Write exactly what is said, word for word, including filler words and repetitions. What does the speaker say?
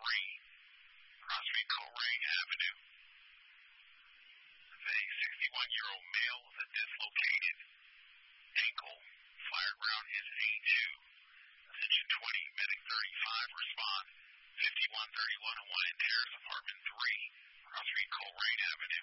three, across from Coleraine Avenue. A sixty-one-year-old male with a dislocated ankle. Fire ground is A two. Attention twenty, medic thirty-five, respond. fifty-one thirty-one Hawaiian Terrace, apartment three, across from Coleraine Avenue.